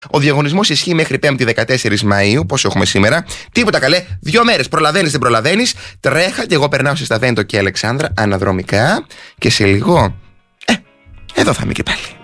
Ο διαγωνισμός ισχύει μέχρι 5η 14 Μαΐου. Πόσο έχουμε σήμερα? Τίποτα καλέ. 2 μέρες. Προλαβαίνεις, δεν προλαβαίνεις. Τρέχα και εγώ περνάω στη Σταβέντο και Αλεξάνδρα αναδρομικά. Και σε λίγο. Εδώ θα είμαι και πάλι.